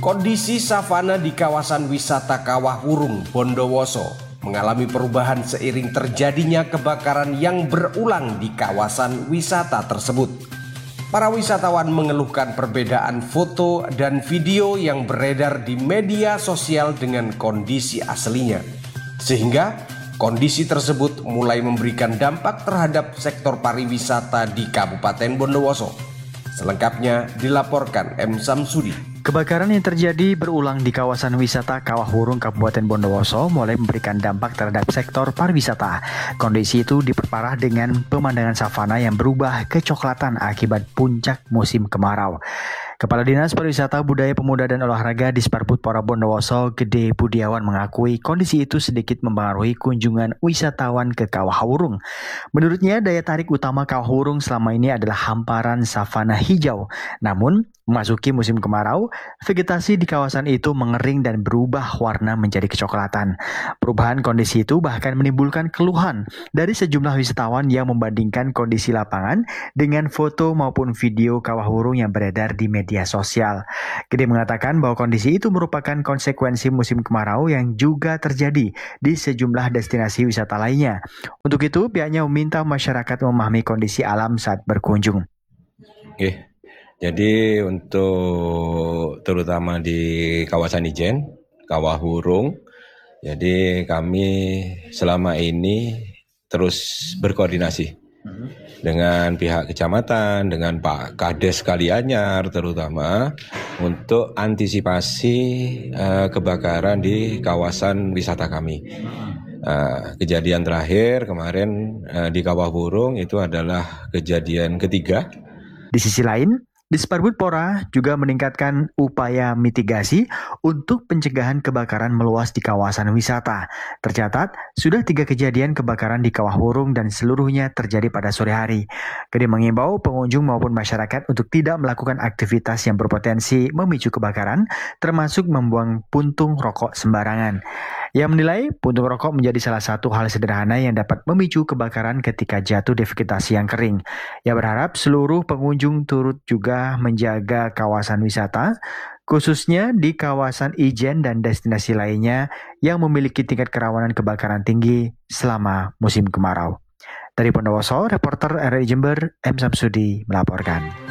Kondisi savana di kawasan wisata Kawah Wurung, Bondowoso mengalami perubahan seiring terjadinya kebakaran yang berulang di kawasan wisata tersebut. Para wisatawan mengeluhkan perbedaan foto dan video yang beredar di media sosial dengan kondisi aslinya, sehingga kondisi tersebut mulai memberikan dampak terhadap sektor pariwisata di Kabupaten Bondowoso. Selengkapnya dilaporkan M. Samsudi. Kebakaran yang terjadi berulang di kawasan wisata Kawah Wurung, Kabupaten Bondowoso mulai memberikan dampak terhadap sektor pariwisata. Kondisi itu diperparah dengan pemandangan savana yang berubah kecoklatan akibat puncak musim kemarau. Kepala Dinas Pariwisata, Budaya, Pemuda, dan Olahraga Disparbud Pora Bondowoso, Gede Budiawan mengakui kondisi itu sedikit mempengaruhi kunjungan wisatawan ke Kawah Wurung. Menurutnya, daya tarik utama Kawah Wurung selama ini adalah hamparan savana hijau. Namun, memasuki musim kemarau, vegetasi di kawasan itu mengering dan berubah warna menjadi kecoklatan. Perubahan kondisi itu bahkan menimbulkan keluhan dari sejumlah wisatawan yang membandingkan kondisi lapangan dengan foto maupun video Kawah Wurung yang beredar di media sosial. Gede mengatakan bahwa kondisi itu merupakan konsekuensi musim kemarau yang juga terjadi di sejumlah destinasi wisata lainnya. Untuk itu, pihaknya meminta masyarakat memahami kondisi alam saat berkunjung. Jadi untuk terutama di kawasan Ijen, Kawah Wurung, jadi kami selama ini terus berkoordinasi dengan pihak kecamatan, dengan Pak Kades Kalianyar terutama untuk antisipasi kebakaran di kawasan wisata kami. Kejadian terakhir kemarin di Kawah Wurung itu adalah kejadian ketiga. Di sisi lain, Disparbud Pora juga meningkatkan upaya mitigasi untuk pencegahan kebakaran meluas di kawasan wisata. Tercatat, sudah 3 kejadian kebakaran di Kawah Wurung dan seluruhnya terjadi pada sore hari. Gede mengimbau pengunjung maupun masyarakat untuk tidak melakukan aktivitas yang berpotensi memicu kebakaran, termasuk membuang puntung rokok sembarangan. Ia menilai puntung rokok menjadi salah satu hal sederhana yang dapat memicu kebakaran ketika jatuh di vegetasi yang kering. Ia berharap seluruh pengunjung turut juga menjaga kawasan wisata, khususnya di kawasan Ijen dan destinasi lainnya yang memiliki tingkat kerawanan kebakaran tinggi selama musim kemarau. Dari Bondowoso, reporter RRI Jember, M. Samsudi melaporkan.